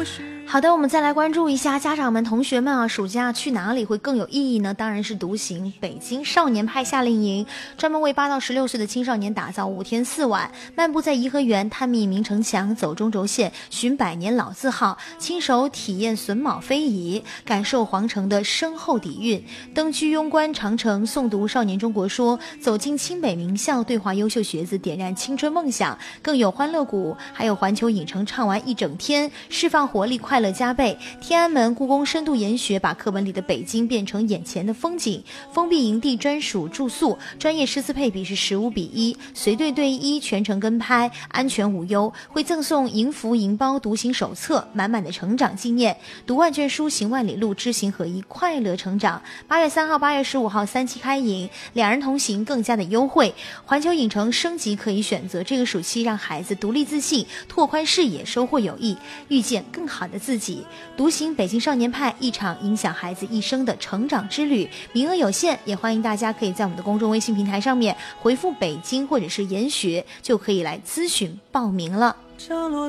好的，我们再来关注一下家长们同学们啊，暑假去哪里会更有意义呢？当然是独行北京少年派夏令营，专门为8到16岁的青少年打造5天4晚，漫步在颐和园，探秘明城墙，走中轴线，寻百年老字号，亲手体验榫卯非遗，感受皇城的深厚底蕴，登居庸关长城，诵读少年中国说，走进清北名校，对话优秀学子，点燃青春梦想。更有欢乐谷，还有环球影城唱完一整天，释放活力，快乐加倍。天安门、故宫深度研学，把课本里的北京变成眼前的风景。封闭营地专属住宿，专业师资配比是15:1，随队队医，全程跟拍，安全无忧。会赠送营服、营包、独行手册，满满的成长纪念。读万卷书，行万里路，知行合一，快乐成长。8月3号、8月15号3期开营，两人同行更加的优惠。环球影城升级可以选择，这个暑期让孩子独立自信，拓宽视野，收获友谊，遇见更好的自己。独行北京少年派，一场影响孩子一生的成长之旅，名额有限，也欢迎大家可以在我们的公众微信平台上面回复北京或者是研学，就可以来咨询报名了。